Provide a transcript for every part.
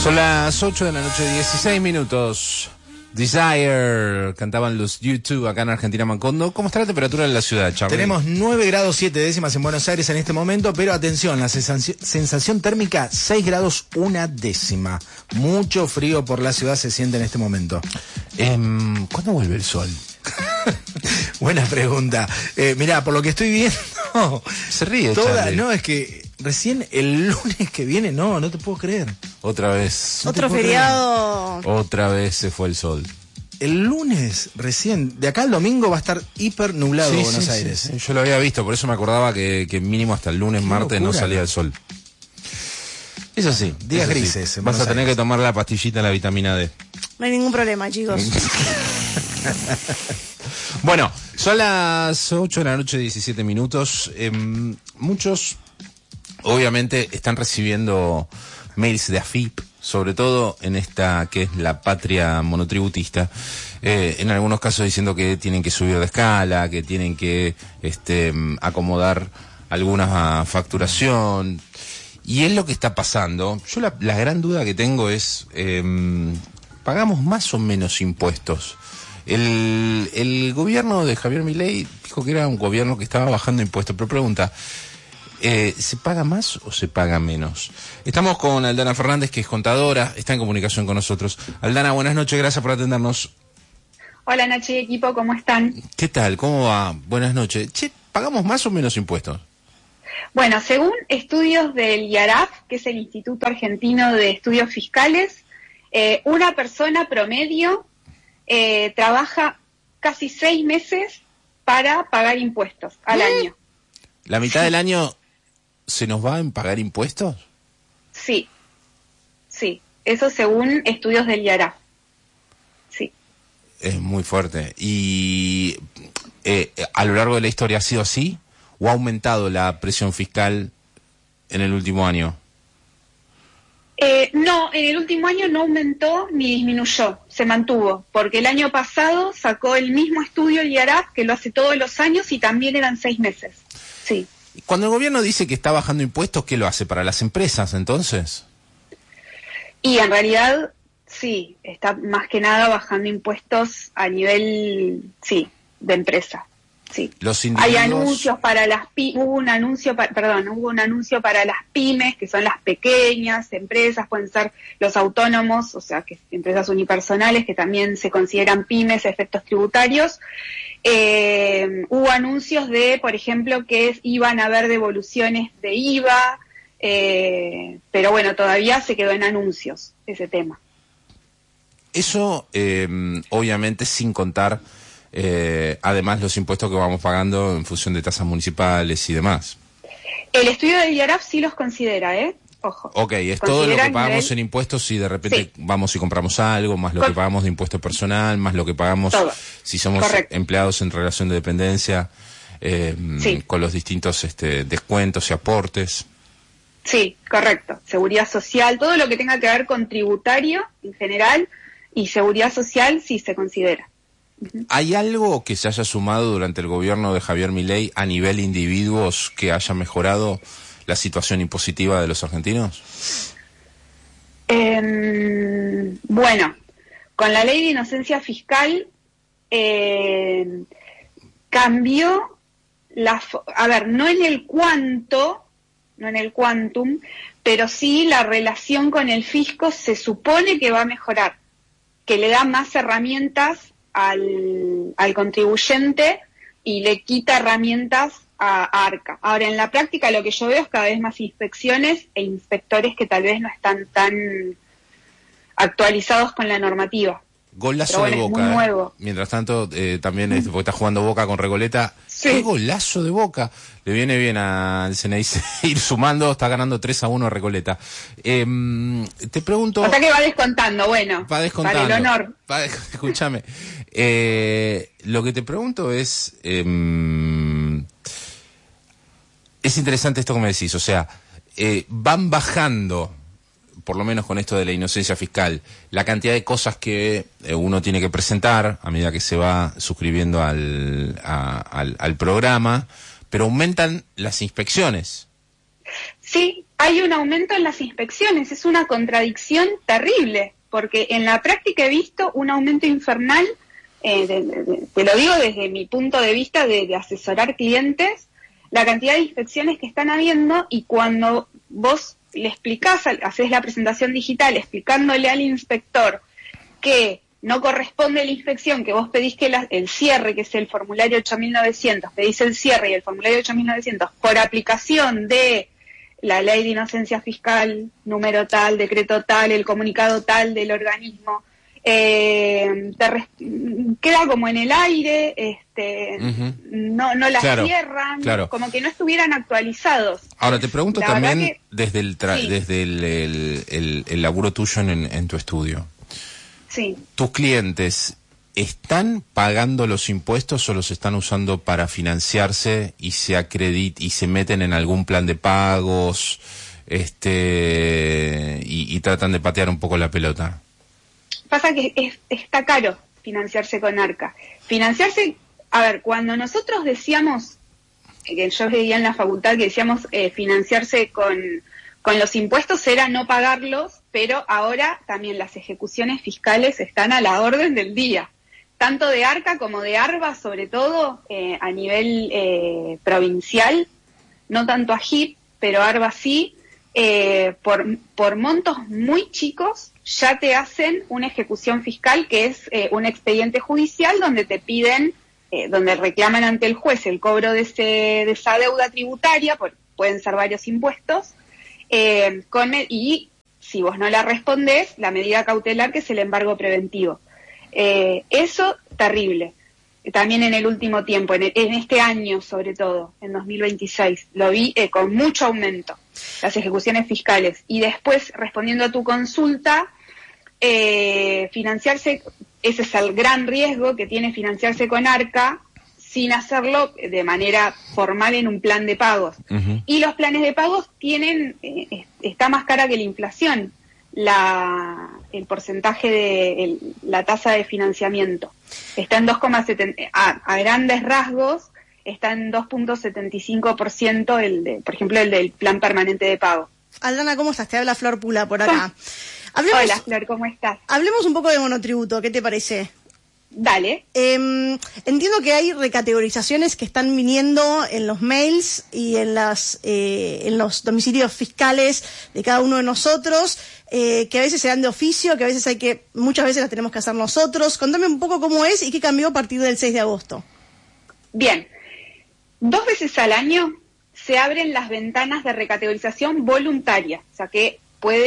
Son las 8 de la noche, 16 minutos. Desire, cantaban los U2 acá en Argentina, Macondo. ¿Cómo está la temperatura en la ciudad, Charlie? Tenemos 9 grados 7 décimas en Buenos Aires en este momento, pero atención, la sensación térmica 6 grados 1 décima. Mucho frío por la ciudad se siente en este momento. ¿Cuándo vuelve el sol? Buena pregunta. Mirá, por lo que estoy viendo... Se ríe, Charlie. No, es que recién el lunes que viene, no te puedo creer. Otra vez. Otro feriado. Otra vez se fue el sol. El lunes recién, de acá al domingo va a estar hiper nublado Buenos Aires. Sí. Yo lo había visto, por eso me acordaba que mínimo hasta el lunes, martes no salía el sol. Eso sí. Días grises. Vas a tener que tomar la pastillita de la vitamina D. No hay ningún problema, chicos. Bueno, son las 8 de la noche, 17 minutos. Muchos, obviamente, están recibiendo mails de AFIP, sobre todo en esta que es la patria monotributista. En algunos casos diciendo que tienen que subir de escala, que tienen que acomodar alguna facturación. Y es lo que está pasando. Yo la gran duda que tengo es, ¿pagamos más o menos impuestos? El gobierno de Javier Milei dijo que era un gobierno que estaba bajando impuestos, pero pregunta, ¿se paga más o se paga menos? Estamos con Aldana Fernández, que es contadora, está en comunicación con nosotros. Aldana, buenas noches, gracias por atendernos. Hola Nachi, equipo, ¿cómo están? ¿Qué tal? ¿Cómo va? Buenas noches. Che, ¿pagamos más o menos impuestos? Bueno, según estudios del IARAF, que es el Instituto Argentino de Estudios Fiscales, una persona promedio trabaja casi 6 meses para pagar impuestos al año. ¿La mitad del año se nos va en pagar impuestos? Sí, eso según estudios del IARAF. Sí. Es muy fuerte. ¿Y a lo largo de la historia ha sido así? ¿O ha aumentado la presión fiscal en el último año? No, en el último año no aumentó ni disminuyó, se mantuvo, porque el año pasado sacó el mismo estudio el IARAF, que lo hace todos los años y también eran 6 meses. Sí. Cuando el gobierno dice que está bajando impuestos, ¿qué lo hace? ¿Para las empresas, entonces? Y en realidad, sí, está más que nada bajando impuestos a nivel, de empresa. Sí. Los individuos... Hay anuncios para las hubo un anuncio para las pymes, que son las pequeñas empresas, pueden ser los autónomos, o sea, que empresas unipersonales que también se consideran pymes, efectos tributarios. Hubo anuncios de, por ejemplo, que iban a haber devoluciones de IVA, pero bueno, todavía se quedó en anuncios ese tema. Eso, obviamente, sin contar... además los impuestos que vamos pagando en función de tasas municipales y demás. El estudio del IARAF sí los considera, ojo. Ok, es todo lo que pagamos en impuestos si de repente vamos y compramos algo, más lo que pagamos de impuesto personal, más lo que pagamos si somos empleados en relación de dependencia, con los distintos descuentos y aportes. Sí, correcto. Seguridad social, todo lo que tenga que ver con tributario en general y seguridad social sí se considera. ¿Hay algo que se haya sumado durante el gobierno de Javier Milei a nivel individuos que haya mejorado la situación impositiva de los argentinos? Bueno, con la ley de inocencia fiscal cambió no en el quantum, pero sí la relación con el fisco se supone que va a mejorar, que le da más herramientas al contribuyente y le quita herramientas a Arca. Ahora, en la práctica lo que yo veo es cada vez más inspecciones e inspectores que tal vez no están tan actualizados con la normativa. Golazo de Boca. Es muy nuevo. Mientras tanto, también porque está jugando Boca con Recoleta. Sí. ¡Qué golazo de Boca! Le viene bien al CNI ir sumando, está ganando 3-1 a Recoleta. Te pregunto... O sea que va descontando, bueno. Va descontando. Para el honor. Escúchame. Lo que te pregunto es... es interesante esto que me decís, o sea, van bajando... por lo menos con esto de la inocencia fiscal, la cantidad de cosas que uno tiene que presentar a medida que se va suscribiendo al programa, pero aumentan las inspecciones. Sí, hay un aumento en las inspecciones. Es una contradicción terrible, porque en la práctica he visto un aumento infernal, te lo digo desde mi punto de vista de asesorar clientes, la cantidad de inspecciones que están habiendo, y cuando vos le explicás, haces la presentación digital explicándole al inspector que no corresponde la inspección, que vos pedís que el cierre, que es el formulario 8900, pedís el cierre y el formulario 8900 por aplicación de la ley de inocencia fiscal, número tal, decreto tal, el comunicado tal del organismo, queda como en el aire, no las cierran, como que no estuvieran actualizados. Ahora te pregunto también que, desde el laburo tuyo en tu estudio. Sí. ¿Tus clientes están pagando los impuestos o los están usando para financiarse y se meten en algún plan de pagos y tratan de patear un poco la pelota? Pasa que está caro financiarse con Arca. Cuando nosotros decíamos, que yo veía en la facultad que decíamos financiarse con los impuestos era no pagarlos, pero ahora también las ejecuciones fiscales están a la orden del día, tanto de Arca como de ARBA, sobre todo a nivel provincial, no tanto AGIP, pero ARBA sí, por montos muy chicos ya te hacen una ejecución fiscal, que es un expediente judicial donde te piden, donde reclaman ante el juez el cobro de esa deuda tributaria, pueden ser varios impuestos, y si vos no la respondés, la medida cautelar, que es el embargo preventivo. Eso, terrible. También en el último tiempo, en este año sobre todo, en 2026, lo vi con mucho aumento, las ejecuciones fiscales. Y después, respondiendo a tu consulta, financiarse, ese es el gran riesgo que tiene financiarse con Arca sin hacerlo de manera formal en un plan de pagos. Uh-huh. Y los planes de pagos está más cara que la inflación, el porcentaje de la tasa de financiamiento. Está en 2,7, a grandes rasgos, está en 2.75% por ejemplo, el del plan permanente de pago. Aldana, ¿cómo estás? Te habla Flor Pula por acá. Hola, Flor, ¿cómo estás? Hablemos un poco de monotributo, ¿qué te parece? Dale. Entiendo que hay recategorizaciones que están viniendo en los mails y en los domicilios fiscales de cada uno de nosotros, que a veces se dan de oficio, que a veces muchas veces las tenemos que hacer nosotros. Contame un poco cómo es y qué cambió a partir del 6 de agosto. Bien. 2 veces al año se abren las ventanas de recategorización voluntaria, o sea que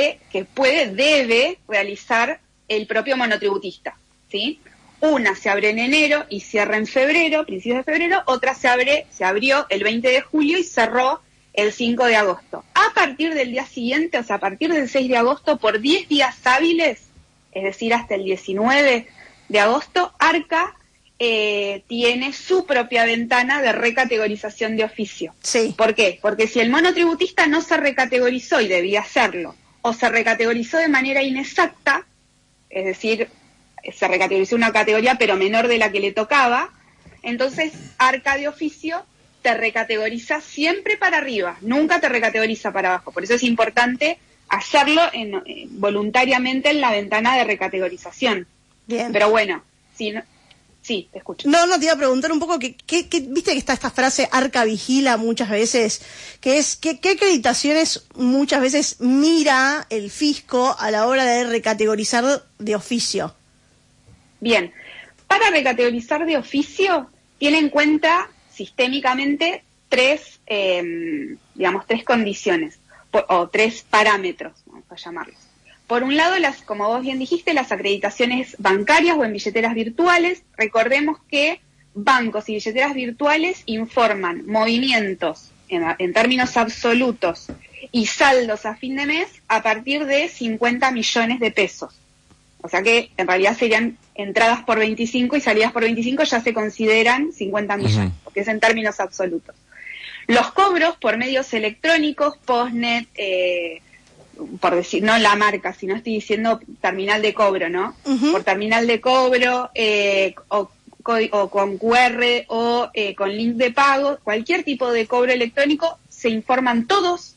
debe realizar el propio monotributista, ¿sí? Una se abre en enero y cierra en febrero, principios de febrero, otra se abrió el 20 de julio y cerró el 5 de agosto. A partir del día siguiente, o sea, a partir del 6 de agosto, por 10 días hábiles, es decir, hasta el 19 de agosto, Arca tiene su propia ventana de recategorización de oficio. Sí. ¿Por qué? Porque si el monotributista no se recategorizó y debía hacerlo, o se recategorizó de manera inexacta, es decir, se recategorizó una categoría pero menor de la que le tocaba, entonces Arca de oficio te recategoriza siempre para arriba, nunca te recategoriza para abajo. Por eso es importante hacerlo voluntariamente en la ventana de recategorización. Bien. Pero bueno, si no, sí, te escucho. No, te iba a preguntar un poco, viste que está esta frase Arca vigila muchas veces, que es ¿qué acreditaciones muchas veces mira el fisco a la hora de recategorizar de oficio? Bien, para recategorizar de oficio, tiene en cuenta sistémicamente tres condiciones, o 3 parámetros, vamos a llamarlos. Por un lado, como vos bien dijiste, las acreditaciones bancarias o en billeteras virtuales. Recordemos que bancos y billeteras virtuales informan movimientos en términos absolutos y saldos a fin de mes a partir de 50 millones de pesos. O sea que en realidad serían entradas por 25 y salidas por 25, ya se consideran 50 millones, porque es en términos absolutos. Los cobros por medios electrónicos, Postnet, por decir, no la marca, sino estoy diciendo terminal de cobro, ¿no? Uh-huh. Por terminal de cobro, o con QR, o con link de pago, cualquier tipo de cobro electrónico, se informan todos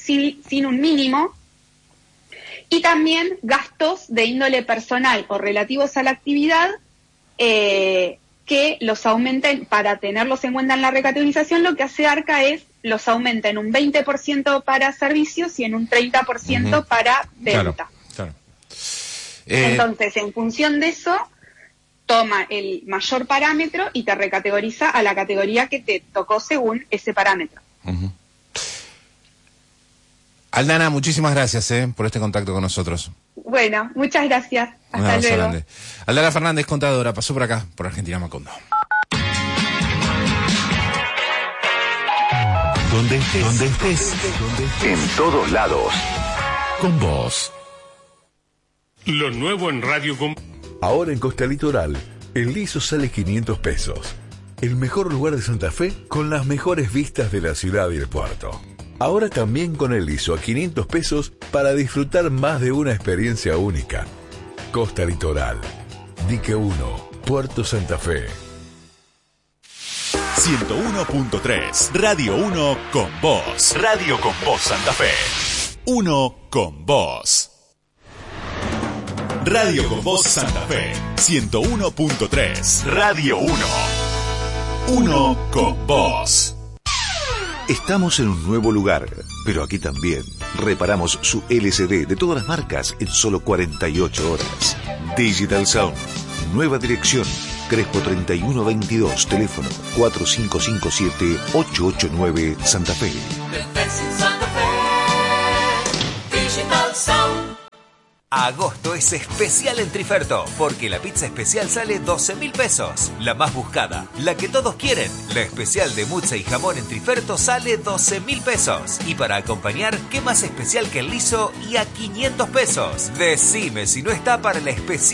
sin un mínimo, y también gastos de índole personal o relativos a la actividad que los aumenten, para tenerlos en cuenta en la recategorización. Lo que hace ARCA es los aumenta en un 20% para servicios y en un 30% para venta. Claro. Entonces, en función de eso, toma el mayor parámetro y te recategoriza a la categoría que te tocó según ese parámetro. Aldana, muchísimas gracias por este contacto con nosotros. Bueno, muchas gracias. Hasta luego. Grande. Aldana Fernández, contadora, pasó por acá, por Argentina Macondo. Donde estés, en todos lados. Con vos. Lo nuevo en Radio Com. Ahora en Costa Litoral, el liso sale 500 pesos. El mejor lugar de Santa Fe con las mejores vistas de la ciudad y el puerto. Ahora también con el liso a 500 pesos para disfrutar más de una experiencia única. Costa Litoral, Dique 1, Puerto Santa Fe. 101.3, Radio 1 con vos. Radio con vos Santa Fe. 1 con vos. Radio con vos Santa Fe. 101.3, Radio 1. 1 con vos. Estamos en un nuevo lugar, pero aquí también reparamos su LCD de todas las marcas en solo 48 horas. Digital Sound, nueva dirección, Crespo 3122, teléfono 4557-889, Santa Fe. Digital Sound. Agosto es especial en Triferto, porque la pizza especial sale 12.000 pesos. La más buscada, la que todos quieren. La especial de muzza y jamón en Triferto sale 12.000 pesos. Y para acompañar, ¿qué más especial que el liso y a 500 pesos? Decime si no está para la especial.